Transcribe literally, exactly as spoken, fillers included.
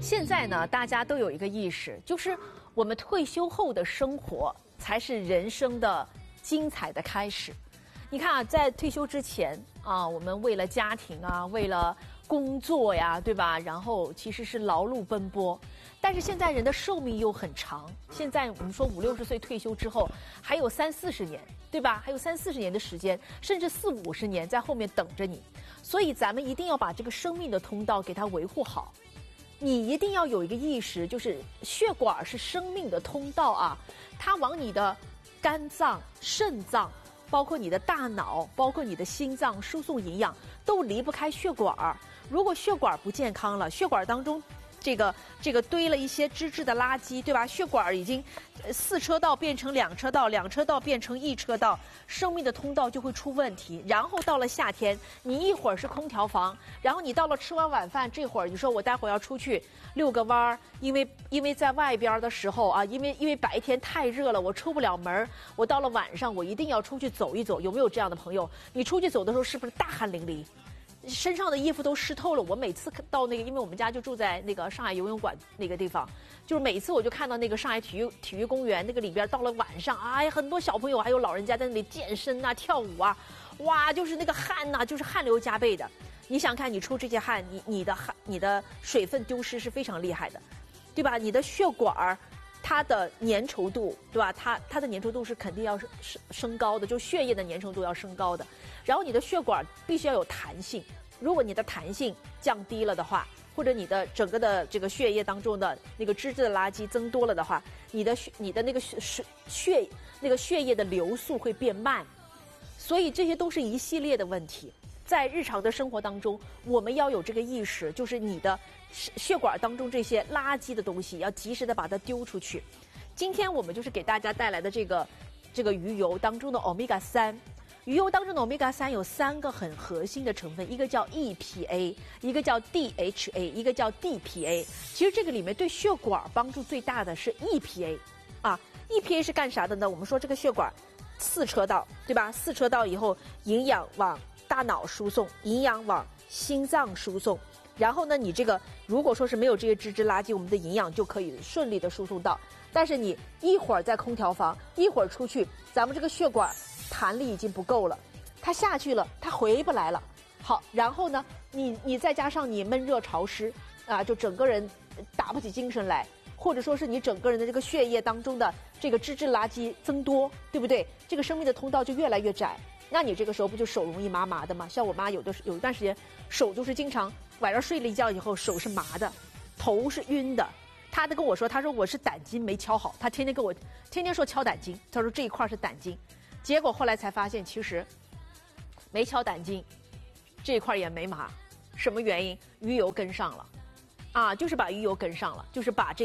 现在呢，大家都有一个意识，就是我们退休后的生活才是人生的精彩的开始。你看啊，在退休之前啊，我们为了家庭啊，为了工作呀，对吧？然后其实是劳碌奔波。但是现在人的寿命又很长，现在我们说五六十岁退休之后，还有三四十年，对吧？还有三四十年的时间，甚至四五十年在后面等着你。所以咱们一定要把这个生命的通道给它维护好。你一定要有一个意识，就是血管是生命的通道啊，它往你的肝脏、肾脏，包括你的大脑，包括你的心脏输送营养，都离不开血管。如果血管不健康了，血管当中这个这个堆了一些脂质的垃圾，对吧？血管已经四车道变成两车道，两车道变成一车道，生命的通道就会出问题。然后到了夏天，你一会儿是空调房，然后你到了吃完晚饭这会儿，你说我待会儿要出去遛个弯儿，因为因为在外边的时候啊，因为因为白天太热了，我出不了门，我到了晚上我一定要出去走一走。有没有这样的朋友？你出去走的时候是不是大汗淋漓？身上的衣服都湿透了。我每次到那个，因为我们家就住在那个上海游泳馆那个地方，就是每次我就看到那个上海体育体育公园那个里边，到了晚上，哎，很多小朋友还有老人家在那里健身啊、跳舞啊，哇，就是那个汗呐、啊，就是汗流浃背的。你想看，你出这些汗，你你的汗、你的水分丢失是非常厉害的，对吧？你的血管它的粘稠度，对吧？它它的粘稠度是肯定要升升高的，就血液的粘稠度要升高的。然后你的血管必须要有弹性，如果你的弹性降低了的话，或者你的整个的这个血液当中的那个脂质的垃圾增多了的话，你的血你的那个血血那个血液的流速会变慢，所以这些都是一系列的问题。在日常的生活当中，我们要有这个意识，就是你的血管当中这些垃圾的东西要及时的把它丢出去。今天我们就是给大家带来的这个这个鱼油当中的 欧米伽三， 鱼油当中的 欧米伽三 有三个很核心的成分，一个叫 E P A， 一个叫 D H A， 一个叫 D P A。 其实这个里面对血管帮助最大的是 E P A 啊。 E P A 是干啥的呢？我们说这个血管四车道，对吧？四车道以后，营养往大脑输送，营养往心脏输送，然后呢，你这个如果说是没有这些脂质垃圾，我们的营养就可以顺利的输送到。但是你一会儿在空调房，一会儿出去，咱们这个血管弹力已经不够了，它下去了，它回不来了。好，然后呢，你你再加上你闷热潮湿啊，就整个人打不起精神来，或者说是你整个人的这个血液当中的这个脂质垃圾增多，对不对？这个生命的通道就越来越窄。那你这个时候不就手容易麻麻的吗？像我妈有的有一段时间手就是经常晚上睡了一觉以后手是麻的，头是晕的。她都跟我说，她说我是胆经没敲好，她天天跟我天天说敲胆经，她说这一块是胆经。结果后来才发现，其实没敲胆经，这一块也没麻。什么原因？鱼油跟上了啊，就是把鱼油跟上了，就是把这